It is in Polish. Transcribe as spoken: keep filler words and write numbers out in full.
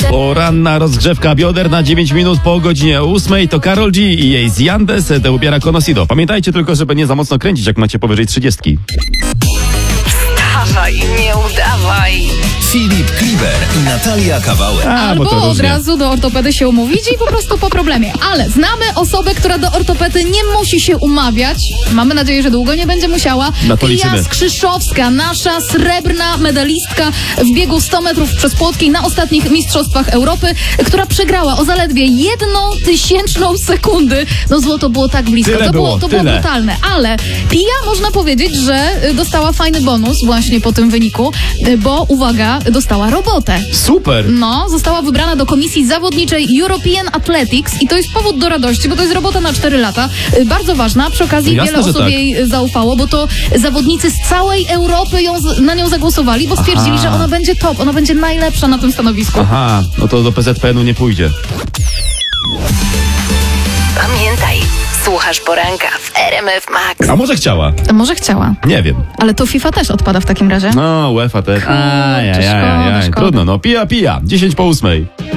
Poranna rozgrzewka bioder na dziewięć minut po godzinie ósmej to Karol G i jej z Yandes te ubiera Conocido. Pamiętajcie tylko, żeby nie za mocno kręcić, jak macie powyżej trzydziestki. Wstawaj, nie udawaj. Filip Kliber i Natalia Kawałek. A, Albo bo to od różnie. razu do ortopedy się umówić i po prostu po problemie. Ale znamy osobę, która do ortopedy nie musi się umawiać. Mamy nadzieję, że długo nie będzie musiała. Na to Pia liczymy. Skrzyszowska, nasza srebrna medalistka w biegu sto metrów przez płotki na ostatnich Mistrzostwach Europy, która przegrała o zaledwie jedną tysięczną sekundy. No złoto było tak blisko. Tyle to było, było, to było tyle. brutalne. Ale Pia, można powiedzieć, że y, dostała fajny bonus właśnie po tym wyniku, y, bo uwaga, dostała robotę. Super! No, została wybrana do komisji zawodniczej European Athletics i to jest powód do radości, bo to jest robota na cztery lata. Y, Bardzo ważna. Przy okazji No jasne, wiele że osób tak. jej zaufało, bo to zawodnicy z całej Europy ją, z- na nią zagłosowali, bo stwierdzili, Aha. że ona będzie top, ona będzie najlepsza na tym stanowisku. Aha, no to do P Z P N u nie pójdzie. Pamiętaj, słuchasz poranka w R M F Max. A może chciała? Może chciała, Nie wiem. ale to FIFA też odpada w takim razie. No, UEFA też. Kurczę, Ajajaj, szkoda, szkoda. trudno, no pija, pija. dziesięć po ósmej.